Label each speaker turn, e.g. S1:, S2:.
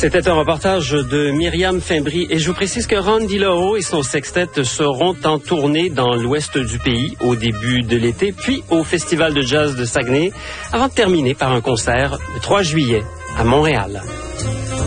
S1: C'était un reportage de Myriam Fimbry et je vous précise que Randy Loho et son sextet seront en tournée dans l'ouest du pays au début de l'été, puis au Festival de jazz de Saguenay, avant de terminer par un concert le 3 juillet à Montréal.